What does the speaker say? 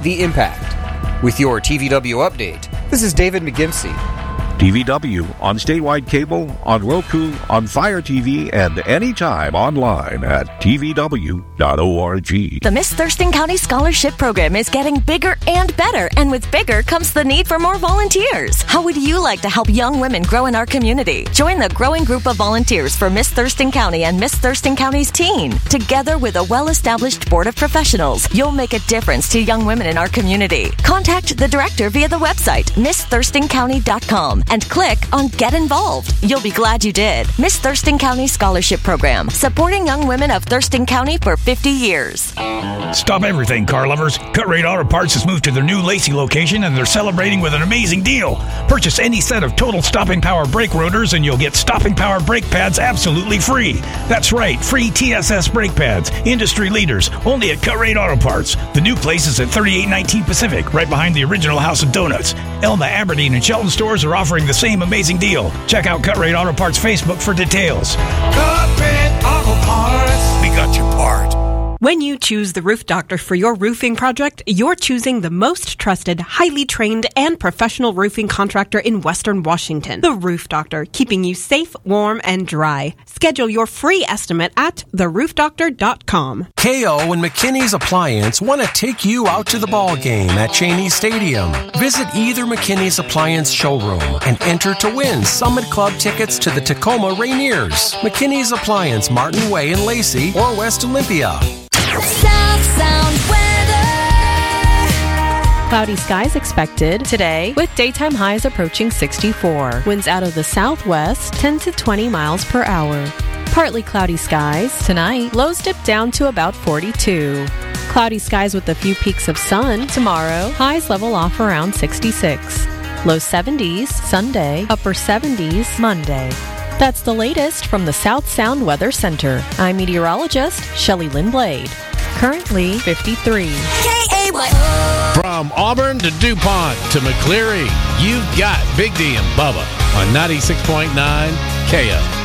The Impact. With your TVW update, this is David McGimsey. TVW on statewide cable, on Roku, on Fire TV, and anytime online at tvw.org. The Miss Thurston County Scholarship Program is getting bigger and better, and with bigger comes the need for more volunteers. How would you like to help young women grow in our community? Join the growing group of volunteers for Miss Thurston County and Miss Thurston County's teen. Together with a well-established board of professionals, you'll make a difference to young women in our community. Contact the director via the website, missthurstoncounty.com, and click on Get Involved. You'll be glad you did. Miss Thurston County Scholarship Program, supporting young women of Thurston County for 50 years. Stop everything, car lovers. Cut Rate Auto Parts has moved to their new Lacey location, and they're celebrating with an amazing deal. Purchase any set of total stopping power brake rotors, and you'll get stopping power brake pads absolutely free. That's right, free TSS brake pads. Industry leaders, only at Cut Rate Auto Parts. The new place is at 3819 Pacific, right behind the original House of Donuts. Elma, Aberdeen, and Shelton stores are offering the same amazing deal. Check out Cut Rate Auto Parts Facebook for details. Cut Rate Auto Parts. We got your part. When you choose the Roof Doctor for your roofing project, you're choosing the most trusted, highly trained, and professional roofing contractor in Western Washington. The Roof Doctor, keeping you safe, warm, and dry. Schedule your free estimate at theroofdoctor.com. KO and McKinney's Appliance want to take you out to the ball game at Cheney Stadium. Visit either McKinney's Appliance showroom and enter to win Summit Club tickets to the Tacoma Rainiers, McKinney's Appliance, Martin Way in Lacey, or West Olympia. South Sound weather. Cloudy skies expected today with daytime highs approaching 64. Winds out of the southwest 10 to 20 miles per hour. Partly cloudy skies tonight. Lows dip down to about 42. Cloudy skies with a few peaks of sun tomorrow. Highs level off around 66. Low 70s Sunday. Upper 70s Monday. That's the latest from the South Sound Weather Center. I'm meteorologist Shelley Lynn Blade. Currently 53. From Auburn to DuPont to McCleary, you've got Big D and Bubba on 96.9 KO.